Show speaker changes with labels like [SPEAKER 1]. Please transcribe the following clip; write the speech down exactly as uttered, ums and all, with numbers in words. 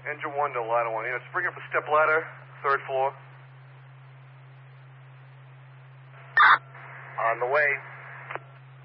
[SPEAKER 1] Engine one to ladder one. Units, bring up a step ladder, third floor.
[SPEAKER 2] On the way.